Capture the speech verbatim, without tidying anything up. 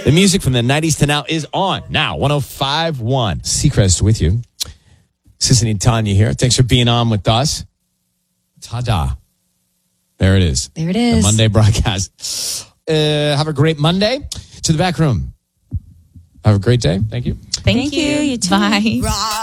The music from the nineties to now is on. Now, one oh five point one. Seacrest with you. Sissy and Tanya here. Thanks for being on with us. Ta-da. There it is. There it is. The Monday broadcast. Uh, have a great Monday. To the back room. Have a great day. Thank you. Thank, Thank you. you. You too. Bye.